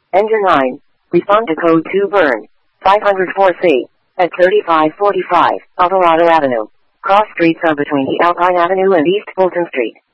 Engine 9. Respond to code 2 burn. 504C. At 3545 Alvarado Avenue. Cross streets are between the Alpine Avenue and East Fulton Street.